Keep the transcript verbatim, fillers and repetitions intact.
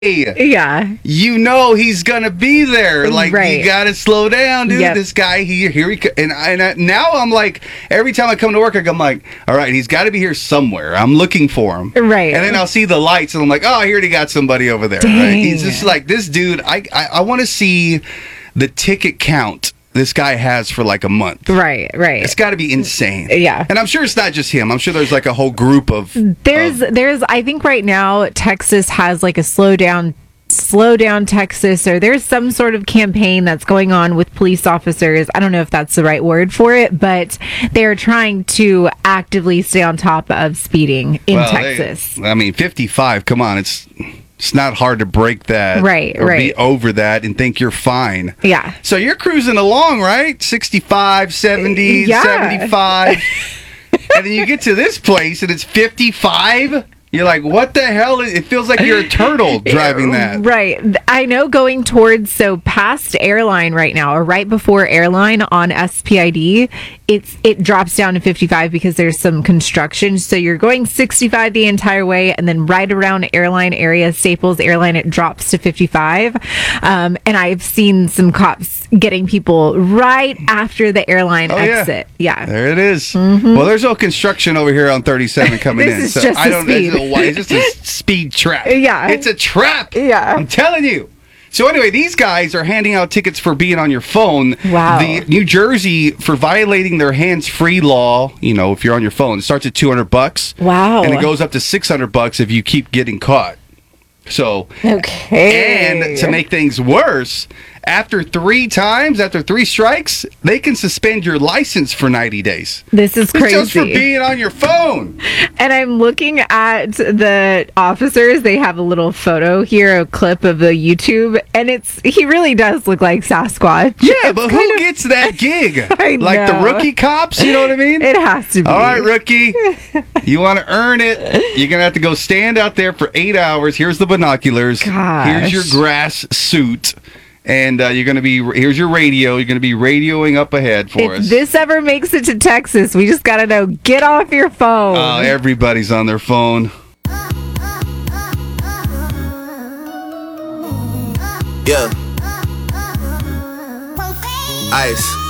Yeah. You know he's gonna be there. Like, right. You gotta slow down, dude. Yep. This guy here, here he co- and I, and I, now I'm like, every time I come to work, I'm like, all right, he's got to be here somewhere. I'm looking for him, right? And then I'll see the lights, and I'm like, oh, I already got somebody over there. Right? He's just like this dude. I I, I want to see the ticket count this guy has for like a month. Right, right. It's got to be insane. Yeah. And I'm sure it's not just him. I'm sure there's like a whole group of... There's, of, there's. I think right now Texas has like a slow down, slow down Texas, or there's some sort of campaign that's going on with police officers. I don't know if that's the right word for it, but they're trying to actively stay on top of speeding in well, Texas. They, I mean, fifty-five, come on, it's... It's not hard to break that, right? Or right. be over that and think you're fine. Yeah. So you're cruising along, right? sixty-five, seventy, yeah. seventy-five, and then you get to this place and it's fifty-five. You're like, what the hell? It feels like you're a turtle driving that. Right. I know going towards, so past Airline right now, or right before Airline on S P I D, it's it drops down to fifty-five because there's some construction. So you're going sixty-five the entire way, and then right around Airline area, Staples Airline, it drops to fifty-five. Um, and I've seen some cops getting people right after the Airline oh, exit. Yeah. yeah. There it is. Mm-hmm. Well, there's no construction over here on thirty-seven coming this in. Is so just I don't know. Why? It's just a speed trap. Yeah. It's a trap. Yeah. I'm telling you. So anyway, these guys are handing out tickets for being on your phone. Wow. The New Jersey, for violating their hands-free law, you know, if you're on your phone, it starts at two hundred bucks. Wow. And it goes up to six hundred bucks if you keep getting caught. So, okay. And to make things worse, after three times, after three strikes, they can suspend your license for ninety days. This is crazy. Just for being on your phone. And I'm looking at the officers. They have a little photo here, a clip of the YouTube, and it's he really does look like Sasquatch. Yeah, it's but who of, gets that gig? I like know. the rookie cops, you know what I mean? It has to be. All right, rookie. You want to earn it, you're going to have to go stand out there for eight hours. Here's the binoculars. Gosh. Here's your grass suit. And uh, you're going to be, here's your radio. You're going to be radioing up ahead for if us. If this ever makes it to Texas, we just got to know, get off your phone. Oh, uh, everybody's on their phone. Yeah. Ice.